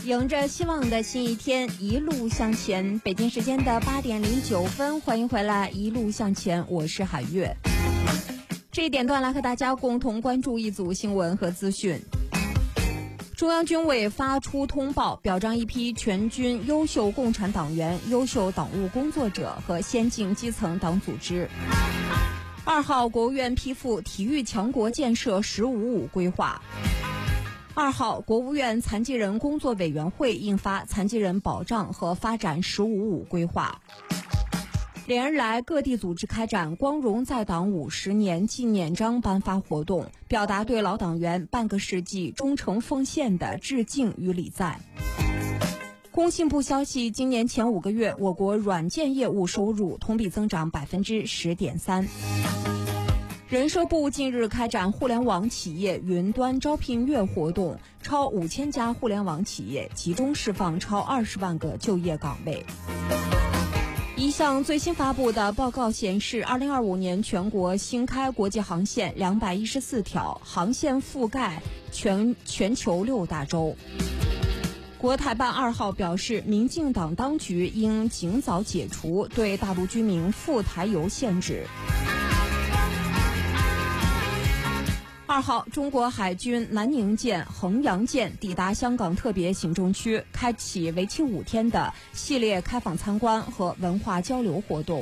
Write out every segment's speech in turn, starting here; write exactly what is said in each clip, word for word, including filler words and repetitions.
迎着希望的新一天，一路向前。北京时间的八点零九分，欢迎回来，一路向前，我是海月。这一点段来和大家共同关注一组新闻和资讯。中央军委发出通报，表彰一批全军优秀共产党员、优秀党务工作者和先进基层党组织。二号，国务院批复体育强国建设“十五五”规划。二号，国务院残疾人工作委员会印发《残疾人保障和发展“十五五”规划》。连日来，各地组织开展光荣在党五十年纪念章颁发活动，表达对老党员半个世纪忠诚奉献的致敬与礼赞。工信部消息，今年前五个月，我国软件业务收入同比增长百分之十点三。人社部近日开展互联网企业云端招聘月活动，超五千家互联网企业集中释放超二十万个就业岗位。一项最新发布的报告显示，二零二五年全国新开国际航线两百一十四条，航线覆盖全全球六大洲。国台办二号表示，民进党当局应尽早解除对大陆居民赴台游限制。二号，中国海军南宁舰、衡阳舰抵达香港特别行政区，开启为期五天的系列开放参观和文化交流活动。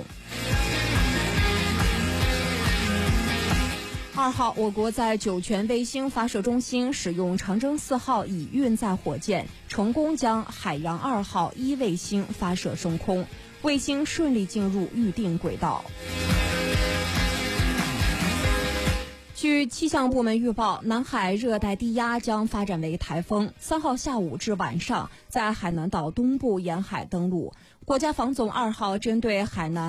二号，我国在酒泉卫星发射中心使用长征四号乙运载火箭，成功将海洋二号一卫星发射升空，卫星顺利进入预定轨道。据气象部门预报，南海热带低压将发展为台风，三号下午至晚上在海南岛东部沿海登陆。国家防总二号针对海南